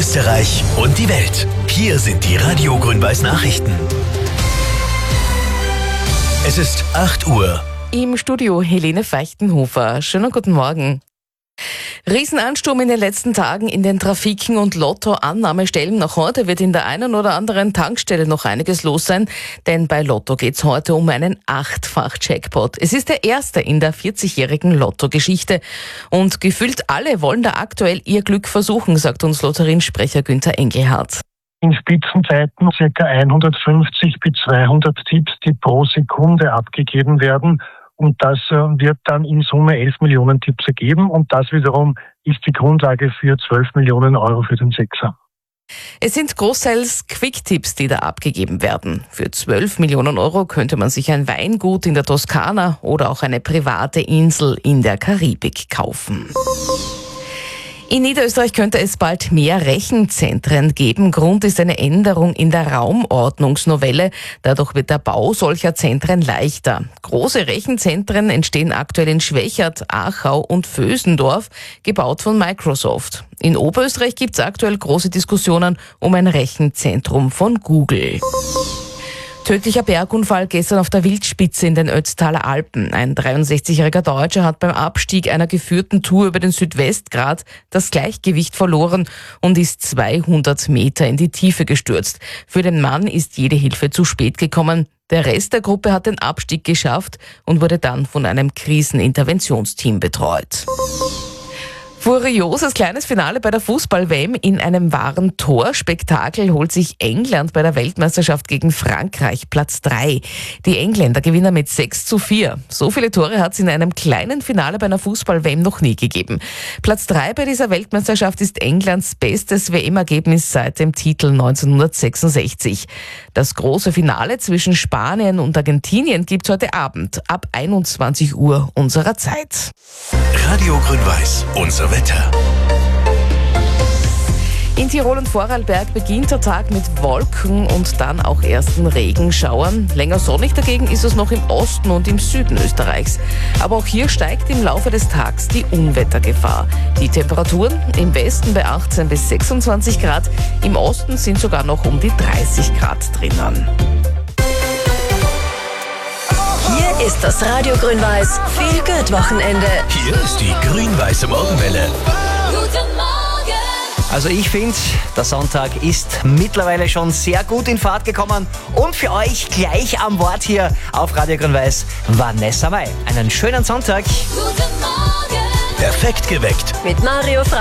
Österreich und die Welt. Hier sind die Radio Grün-Weiß Nachrichten. Es ist 8 Uhr. Im Studio Helene Feichtenhofer. Schönen guten Morgen. Riesenansturm in den letzten Tagen in den Trafiken und Lotto-Annahmestellen. Noch heute wird in der einen oder anderen Tankstelle noch einiges los sein, denn bei Lotto geht's heute um einen 8-fach-Jackpot. Es ist der erste in der 40-jährigen Lotto-Geschichte und gefühlt alle wollen da aktuell ihr Glück versuchen, sagt uns Lotterinnsprecher Günther Engelhardt. In Spitzenzeiten ca. 150 bis 200 Tipps, die pro Sekunde abgegeben werden. Und das wird dann in Summe 11 Millionen Tipps ergeben. Und das wiederum ist die Grundlage für 12 Millionen Euro für den Sechser. Es sind großteils Quick-Tipps, die da abgegeben werden. Für 12 Millionen Euro könnte man sich ein Weingut in der Toskana oder auch eine private Insel in der Karibik kaufen. In Niederösterreich könnte es bald mehr Rechenzentren geben. Grund ist eine Änderung in der Raumordnungsnovelle. Dadurch wird der Bau solcher Zentren leichter. Große Rechenzentren entstehen aktuell in Schwächert, Achau und Vösendorf, gebaut von Microsoft. In Oberösterreich gibt es aktuell große Diskussionen um ein Rechenzentrum von Google. Tödlicher Bergunfall gestern auf der Wildspitze in den Ötztaler Alpen. Ein 63-jähriger Deutscher hat beim Abstieg einer geführten Tour über den Südwestgrat das Gleichgewicht verloren und ist 200 Meter in die Tiefe gestürzt. Für den Mann ist jede Hilfe zu spät gekommen. Der Rest der Gruppe hat den Abstieg geschafft und wurde dann von einem Kriseninterventionsteam betreut. Furioses kleines Finale bei der Fußball-WM. In einem wahren Torspektakel holt sich England bei der Weltmeisterschaft gegen Frankreich Platz 3. Die Engländer gewinnen mit 6:4. So viele Tore hat es in einem kleinen Finale bei einer Fußball-WM noch nie gegeben. Platz 3 bei dieser Weltmeisterschaft ist Englands bestes WM-Ergebnis seit dem Titel 1966. Das große Finale zwischen Spanien und Argentinien gibt's heute Abend ab 21 Uhr unserer Zeit. Radio Grün-Weiß, unser Wetter. In Tirol und Vorarlberg beginnt der Tag mit Wolken und dann auch ersten Regenschauern. Länger sonnig dagegen ist es noch im Osten und im Süden Österreichs. Aber auch hier steigt im Laufe des Tages die Unwettergefahr. Die Temperaturen im Westen bei 18 bis 26 Grad, im Osten sind sogar noch um die 30 Grad drinnen. Hier ist das Radio Grün-Weiß Feel-Good-Wochenende. Hier ist die Grün-Weiße Morgenwelle. Guten Morgen! Also ich finde, der Sonntag ist mittlerweile schon sehr gut in Fahrt gekommen. Und für euch gleich am Wort hier auf Radio Grün-Weiß Vanessa Mai. Einen schönen Sonntag. Guten Morgen! Perfekt geweckt. Mit Mario Frei.